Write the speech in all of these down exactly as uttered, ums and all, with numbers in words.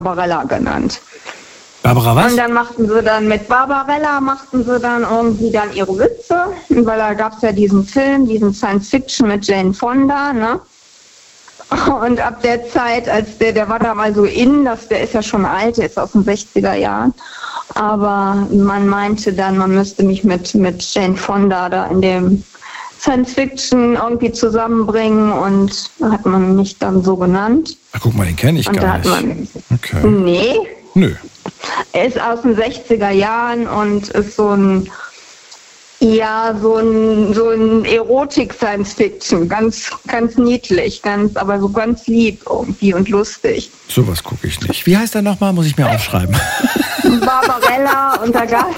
Barbarella genannt. Barbara was? Und dann machten sie dann mit Barbarella, machten sie dann irgendwie dann ihre Witze, weil da gab es ja diesen Film, diesen Science-Fiction mit Jane Fonda, ne? Und ab der Zeit, als der, der war da mal so in, das, der ist ja schon alt, der ist aus den sechziger Jahren, aber man meinte dann, man müsste mich mit, mit Jane Fonda da in dem Science-Fiction irgendwie zusammenbringen und da hat man mich dann so genannt. Ach, guck mal, den kenne ich und gar da hat nicht. Man, okay. Nee. Nö. Er ist aus den sechziger Jahren und ist so ein, ja, so ein, so ein Erotik-Science-Fiction. Ganz, ganz niedlich, ganz, aber so ganz lieb irgendwie und lustig. Sowas gucke ich nicht. Wie heißt er nochmal? Muss ich mir aufschreiben. Barbarella und da gab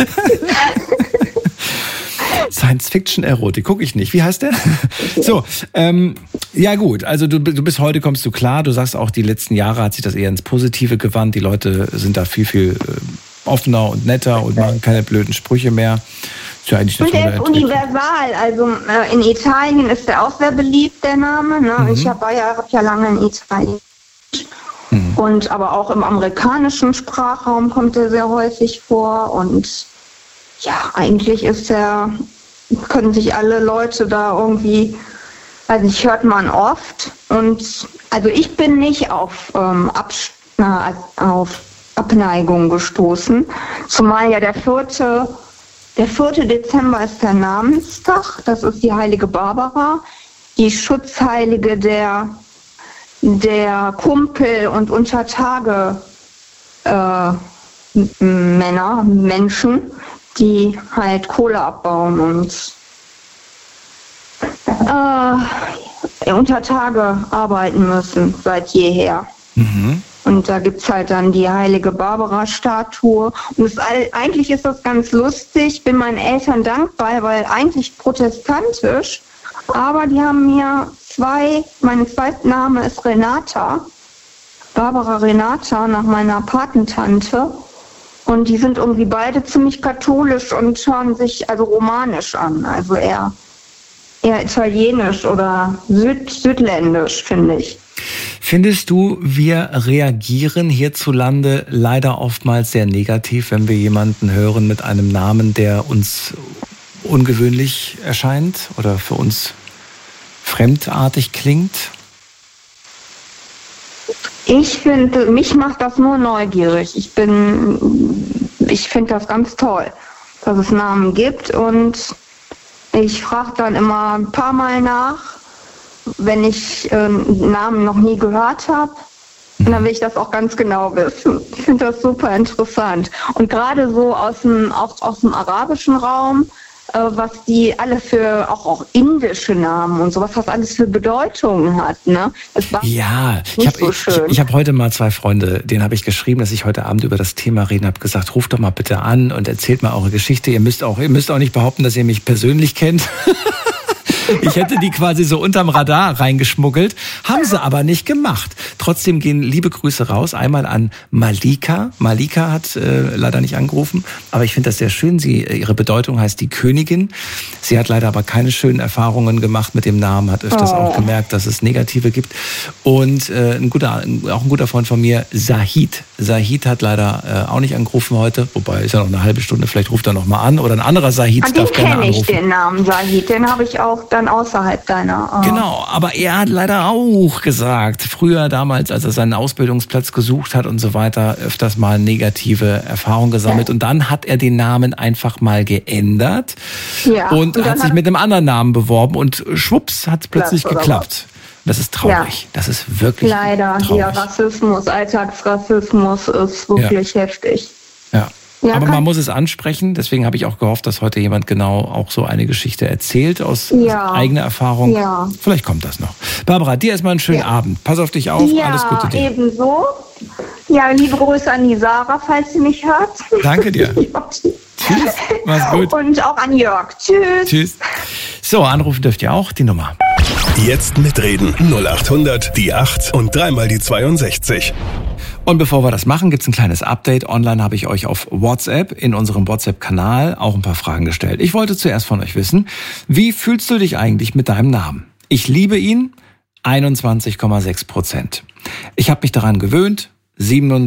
Science-Fiction-Erotik, gucke ich nicht. Wie heißt der? So, ähm, ja gut, also du, du bist heute, kommst du klar, du sagst auch, die letzten Jahre hat sich das eher ins Positive gewandt, die Leute sind da viel, viel äh, offener und netter und machen keine blöden Sprüche mehr. Ist ja eigentlich eine und der ist universal, also äh, in Italien ist der auch sehr beliebt, der Name. Ne? Mhm. Ich habe ja, hab ja lange in Italien. Mhm. Und aber auch im amerikanischen Sprachraum kommt er sehr häufig vor und ja, eigentlich ist er, können sich alle Leute da irgendwie, also ich hört man oft und also ich bin nicht auf, ähm, Abs- na, auf Abneigung gestoßen, zumal ja der vierte, der vierte Dezember ist der Namenstag, das ist die heilige Barbara, die Schutzheilige der, der Kumpel und Untertage äh, Männer, Menschen, die halt Kohle abbauen und äh, unter Tage arbeiten müssen, seit jeher. Mhm. Und da gibt es halt dann die heilige Barbara-Statue. Und das, eigentlich ist das ganz lustig, bin meinen Eltern dankbar, weil eigentlich protestantisch, aber die haben mir zwei, mein zweiter Name ist Renata, Barbara Renata, nach meiner Patentante. Und die sind irgendwie beide ziemlich katholisch und hören sich also romanisch an, also eher, eher italienisch oder süd, südländisch, finde ich. Findest du, wir reagieren hierzulande leider oftmals sehr negativ, wenn wir jemanden hören mit einem Namen, der uns ungewöhnlich erscheint oder für uns fremdartig klingt? Ich finde, mich macht das nur neugierig. Ich bin, ich finde das ganz toll, dass es Namen gibt und ich frage dann immer ein paar Mal nach, wenn ich äh, Namen noch nie gehört habe. Und dann will ich das auch ganz genau wissen. Ich finde das super interessant. Und gerade so aus dem, auch aus dem arabischen Raum, äh, was die alle für, auch, auch indische Namen und so, was das alles für Bedeutungen hat. Ne? Das war ja, ich habe so ich, ich hab heute mal zwei Freunde, denen habe ich geschrieben, dass ich heute Abend über das Thema reden habe, gesagt, ruft doch mal bitte an und erzählt mal eure Geschichte. Ihr müsst auch, ihr müsst auch nicht behaupten, dass ihr mich persönlich kennt. Ich hätte die quasi so unterm Radar reingeschmuggelt, haben sie aber nicht gemacht. Trotzdem gehen liebe Grüße raus, einmal an Malika. Malika hat äh, leider nicht angerufen, aber ich finde das sehr schön. Sie, ihre Bedeutung heißt die Königin. Sie hat leider aber keine schönen Erfahrungen gemacht mit dem Namen, hat öfters oh. auch gemerkt, dass es negative gibt. Und äh, ein guter, auch ein guter Freund von mir, Sahid. Sahid hat leider äh, auch nicht angerufen heute, wobei ist ja noch eine halbe Stunde, vielleicht ruft er noch mal an. Oder ein anderer Sahid an darf gerne anrufen. Den kenne ich, den Namen Sahid, den habe ich auch dann außerhalb deiner... Oh. Genau, aber er hat leider auch gesagt, früher damals, als er seinen Ausbildungsplatz gesucht hat und so weiter, öfters mal negative Erfahrungen gesammelt. Ja. Und dann hat er den Namen einfach mal geändert ja. und, und hat sich hat mit einem anderen Namen beworben und schwupps, hat es plötzlich geklappt. Das ist traurig. Ja. Das ist wirklich leider, traurig. Ja, Rassismus, Alltagsrassismus ist wirklich ja. heftig. Ja. Ja, aber man muss es ansprechen, deswegen habe ich auch gehofft, dass heute jemand genau auch so eine Geschichte erzählt aus ja. eigener Erfahrung. Ja. Vielleicht kommt das noch. Barbara, dir erstmal einen schönen ja. Abend. Pass auf dich auf, ja, alles Gute dir. Ja, ebenso. Ja, liebe Grüße an die Sarah, falls sie mich hört. Danke dir. ja. Tschüss, mach's gut. Und auch an Jörg. Tschüss. Tschüss. So, anrufen dürft ihr auch, die Nummer. Jetzt mitreden. null acht hundert, die acht und dreimal die zweiundsechzig. Und bevor wir das machen, gibt's ein kleines Update. Online habe ich euch auf WhatsApp, in unserem WhatsApp-Kanal, auch ein paar Fragen gestellt. Ich wollte zuerst von euch wissen, wie fühlst du dich eigentlich mit deinem Namen? Ich liebe ihn, einundzwanzig Komma sechs Prozent. Ich habe mich daran gewöhnt, siebenunddreißig